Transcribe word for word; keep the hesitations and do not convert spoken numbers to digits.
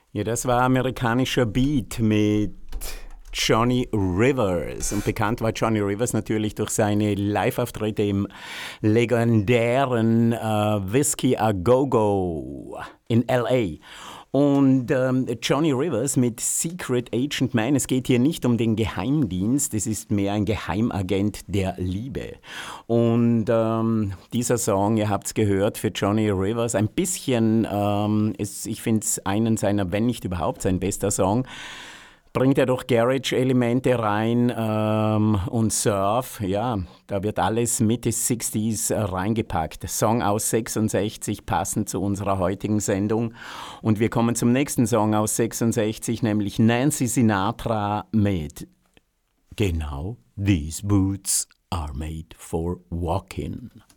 Ja, das war amerikanischer Beat mit Johnny Rivers. Und bekannt war Johnny Rivers natürlich durch seine Live-Auftritte im legendären äh, Whiskey A Go Go in L A. Und ähm, Johnny Rivers mit Secret Agent Man, es geht hier nicht um den Geheimdienst, es ist mehr ein Geheimagent der Liebe. Und ähm, dieser Song, ihr habt es gehört, für Johnny Rivers, ein bisschen, ähm, ist, ich finde es einen seiner, wenn nicht überhaupt sein bester Song, bringt er doch Garage-Elemente rein ähm, und Surf. Ja, da wird alles Mitte sechziger äh, reingepackt. Song aus sechsundsechzig, passend zu unserer heutigen Sendung. Und wir kommen zum nächsten Song aus sechsundsechzig, nämlich Nancy Sinatra mit genau, These Boots are made for walking.